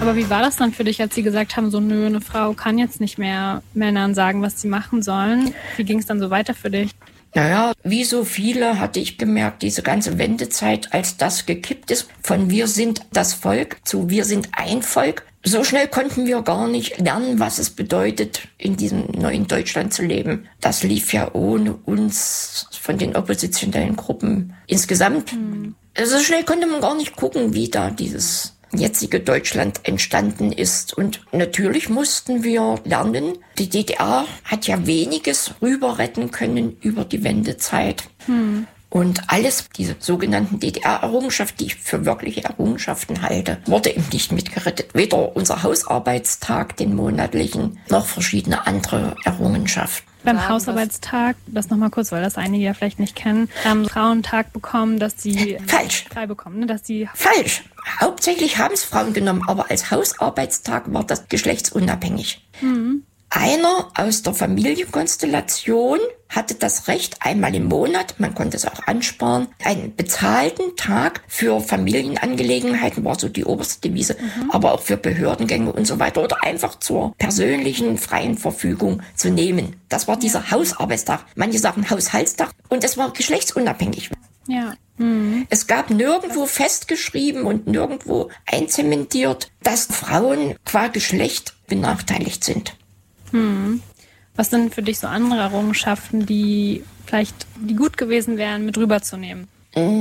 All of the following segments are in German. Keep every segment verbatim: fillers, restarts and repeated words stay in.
Aber wie war das dann für dich, als sie gesagt haben, so nö, eine Frau kann jetzt nicht mehr Männern sagen, was sie machen sollen? Wie ging es dann so weiter für dich? Naja, wie so viele hatte ich gemerkt, diese ganze Wendezeit, als das gekippt ist, von wir sind das Volk zu wir sind ein Volk. So schnell konnten wir gar nicht lernen, was es bedeutet, in diesem neuen Deutschland zu leben. Das lief ja ohne uns von den oppositionellen Gruppen insgesamt. Mhm. So schnell konnte man gar nicht gucken, wie da dieses jetzige Deutschland entstanden ist. Und natürlich mussten wir lernen, die D D R hat ja weniges rüber retten können über die Wendezeit. Hm. Und alles, diese sogenannten D D R-Errungenschaften, die ich für wirkliche Errungenschaften halte, wurde eben nicht mitgerettet. Weder unser Hausarbeitstag, den monatlichen, noch verschiedene andere Errungenschaften. Beim Hausarbeitstag, das nochmal kurz, weil das einige ja vielleicht nicht kennen, haben Frauen Tag bekommen, dass sie Falsch. frei bekommen, ne? Dass sie Falsch. Hauptsächlich haben es Frauen genommen, aber als Hausarbeitstag war das geschlechtsunabhängig. Mhm. Einer aus der Familienkonstellation hatte das Recht, einmal im Monat, man konnte es auch ansparen, einen bezahlten Tag für Familienangelegenheiten, war so die oberste Devise, mhm. aber auch für Behördengänge und so weiter oder einfach zur persönlichen freien Verfügung zu nehmen. Das war dieser ja. Hausarbeitstag. Manche sagen Haushaltstag und es war geschlechtsunabhängig. Ja. Mhm. Es gab nirgendwo festgeschrieben und nirgendwo einzementiert, dass Frauen qua Geschlecht benachteiligt sind. Hm. Was sind für dich so andere Errungenschaften, die vielleicht die gut gewesen wären, mit rüberzunehmen?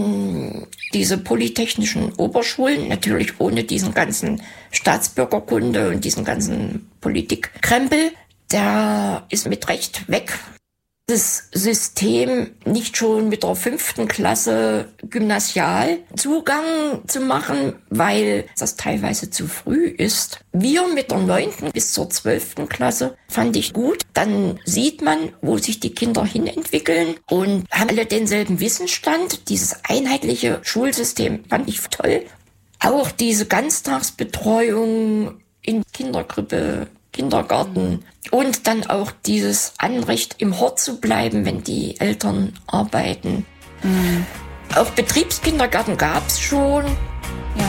Diese polytechnischen Oberschulen, natürlich ohne diesen ganzen Staatsbürgerkunde und diesen ganzen Politikkrempel, der ist mit Recht weg. Das System nicht schon mit der fünften Klasse gymnasial Zugang zu machen, weil das teilweise zu früh ist. Wir mit der neunten bis zur zwölften Klasse fand ich gut. Dann sieht man, wo sich die Kinder hinentwickeln und haben alle denselben Wissensstand. Dieses einheitliche Schulsystem fand ich toll. Auch diese Ganztagsbetreuung in Kinderkrippe, Kindergarten und dann auch dieses Anrecht, im Hort zu bleiben, wenn die Eltern arbeiten. Mhm. Auch Betriebskindergarten gab es schon. Ja,